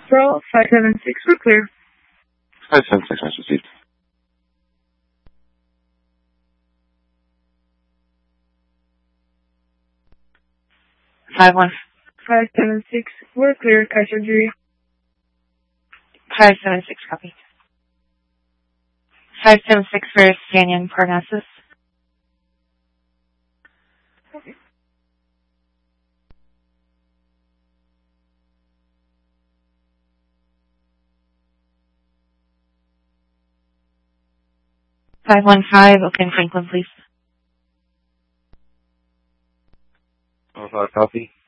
Pearl 576, we're clear. 576, message received. Five 576, we're clear. Kaiser Jury. 576, copy. 576 for Canyon Parnassus. Okay. 515, Oakland Franklin, please. 5, copy.